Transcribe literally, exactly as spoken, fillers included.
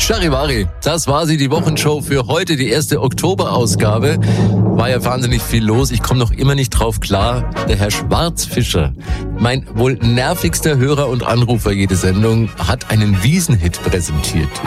Charivari, das war sie, die Wochenshow für heute, die erste Oktoberausgabe. War ja wahnsinnig viel los, ich komme noch immer nicht drauf klar. Der Herr Schwarzfischer, mein wohl nervigster Hörer und Anrufer jede Sendung, hat einen Wiesenhit präsentiert.